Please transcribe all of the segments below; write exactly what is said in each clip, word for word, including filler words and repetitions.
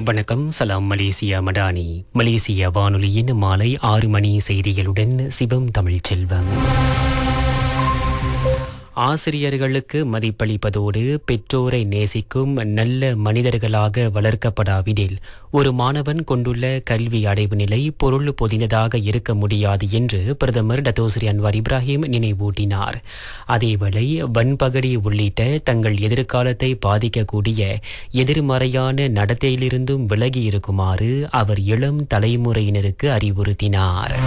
வணக்கம். சலாம் மலேசியா மடானி. மலேசிய வானொலியின் மாலை ஆறு மணி செய்திகளுடன் சிவம் தமிழ் செல்வம். ஆசிரியர்களுக்கு மதிப்பளிப்பதோடு பெற்றோரை நேசிக்கும் நல்ல மனிதர்களாக வளர்க்கப்படாவிடில் ஒரு மாணவன் கொண்டுள்ள கல்வி அடைவு நிலை பொருள் பொதிந்ததாக இருக்க முடியாது என்று பிரதமர் டத்தோஸ்ரீ அன்வார் இப்ராஹிம் நினைவூட்டினார். அதேவேளை வன்பகடி உள்ளிட்ட தங்கள் எதிர்காலத்தை பாதிக்கக்கூடிய எதிர்மறையான நடத்தையிலிருந்தும் விலகி இருக்குமாறு அவர் இளம் தலைமுறையினருக்கு அறிவுறுத்தினார்.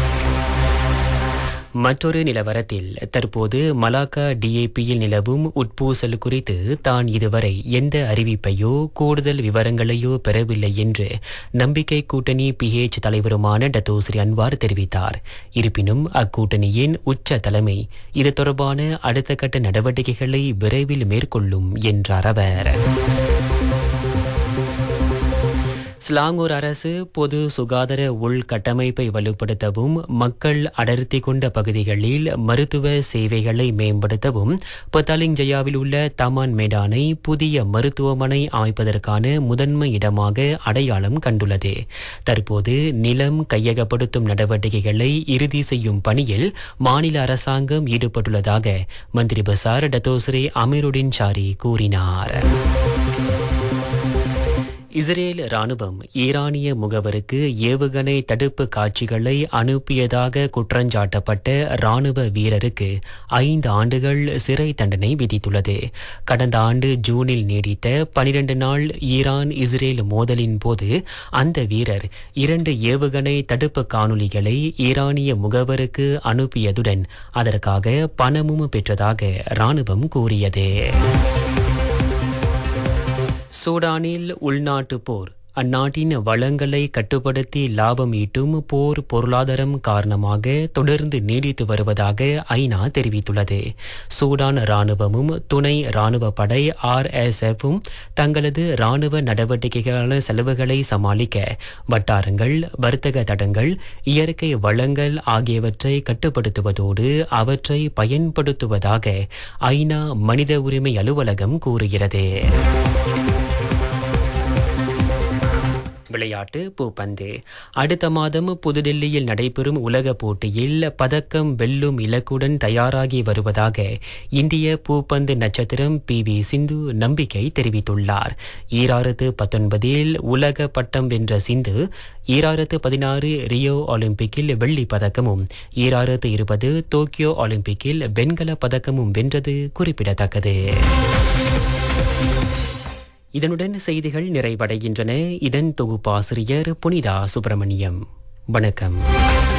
மற்றொரு நிலவரத்தில் தற்போது மலாக்கா டிஏபியில் நிலவும் உட்பூசல் குறித்து தான் இதுவரை எந்த அறிவிப்பையோ கூடுதல் விவரங்களையோ பெறவில்லை என்று நம்பிக்கை கூட்டணி பிஹெச் தலைவருமான டத்தோஸ்ரீ அன்வார் தெரிவித்தார். இருப்பினும் அக்கூட்டணியின் உச்ச தலைமை இது தொடர்பான அடுத்த கட்ட நடவடிக்கைகளை விரைவில் மேற்கொள்ளும் என்றார் அவர். ஸ்லாங்கூர் அரசு பொது சுகாதார உள்கட்டமைப்பை வலுப்படுத்தவும் மக்கள் அடர்த்தி கொண்ட பகுதிகளில் மருத்துவ சேவைகளை மேம்படுத்தவும் பத்தாலிங் ஜயாவில் உள்ள தமான் மேடானை புதிய மருத்துவமனை அமைப்பதற்கான முதன்மை இடமாக அடையாளம் கண்டுள்ளது. தற்போது நிலம் கையகப்படுத்தும் நடவடிக்கைகளை இறுதி செய்யும் பணியில் மாநில அரசாங்கம் ஈடுபட்டுள்ளதாக மந்திரி பசார் டத்தோஸ்ரீ அமீருடின் ஷாரி கூறினார். இஸ்ரேல் ராணுவம் ஈரானிய முகவருக்கு ஏவுகணை தடுப்பு காட்சிகளை அனுப்பியதாக குற்றஞ்சாட்டப்பட்ட ராணுவ வீரருக்கு ஐந்து ஆண்டுகள் சிறை தண்டனை விதித்துள்ளது. கடந்த ஆண்டு ஜூனில் நீடித்த பனிரண்டு நாள் ஈரான் இஸ்ரேல் மோதலின் போது அந்த வீரர் இரண்டு ஏவுகணை தடுப்பு காணொளிகளை ஈரானிய முகவருக்கு அனுப்பியதுடன் அதற்காக பணமும் பெற்றதாக ராணுவம் கூறியது. சூடானில் உள்நாட்டு போர் அந்நாட்டின் வளங்களை கட்டுப்படுத்தி லாபம் ஈட்டும் போர் பொருளாதாரம் காரணமாக தொடர்ந்து நீடித்து வருவதாக ஐநா தெரிவித்துள்ளது. சூடான் இராணுவமும் துணை இராணுவ படை ஆர்எஸ்எஃப்பும் தங்களது இராணுவ நடவடிக்கைகளான செலவுகளை சமாளிக்க வட்டாரங்கள், வர்த்தக தடங்கள், இயற்கை வளங்கள் ஆகியவற்றை கட்டுப்படுத்துவதோடு அவற்றை பயன்படுத்துவதாக ஐநா மனித உரிமை அலுவலகம் கூறுகிறது. விளையாட்டு பூப்பந்து. அடுத்த மாதம் புதுடில்லியில் நடைபெறும் உலக போட்டியில் பதக்கம் வெல்லும் இலக்குடன் தயாராகி வருவதாக இந்திய பூப்பந்து நட்சத்திரம் பி வி சிந்து நம்பிக்கை தெரிவித்துள்ளார். ஈராயிரத்து பத்தொன்பதில் உலக பட்டம் வென்ற சிந்து ஈராயிரத்து பதினாறு ரியோ ஒலிம்பிக்கில் வெள்ளி பதக்கமும் ஈராயிரத்து இருபது டோக்கியோ ஒலிம்பிக்கில் வெண்கல பதக்கமும் வென்றது குறிப்பிடத்தக்கது. இதனுடன் செய்திகள் நிறைவடைகின்றன. இதன் தொகுப்பாசிரியர் புனிதா சுப்பிரமணியம். வணக்கம்.